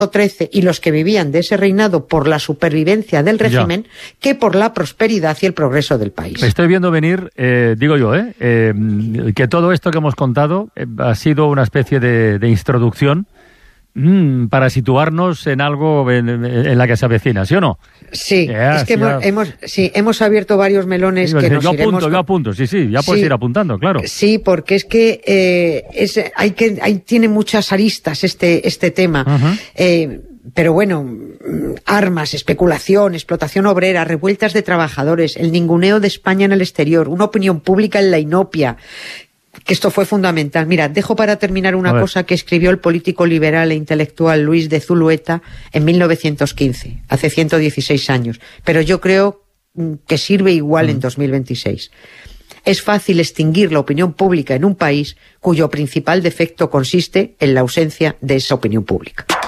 XIII y los que vivían de ese reinado por la supervivencia del régimen que por la prosperidad y el progreso del país. Estoy viendo venir, digo yo, que todo esto que hemos contado ha sido una especie de introducción para situarnos en algo en la que se avecina, ¿sí o no? Sí, es que hemos abierto varios melones que nos iremos... Yo apunto, sí, ya puedes ir apuntando, claro. Sí, porque es que tiene muchas aristas este tema. Pero bueno, armas, especulación, explotación obrera, revueltas de trabajadores, el ninguneo de España en el exterior, una opinión pública en la inopia, que esto fue fundamental. Mira, dejo para terminar una cosa que escribió el político liberal e intelectual Luis de Zulueta en 1915, hace 116 años, pero yo creo que sirve igual en 2026. Es fácil extinguir la opinión pública en un país cuyo principal defecto consiste en la ausencia de esa opinión pública.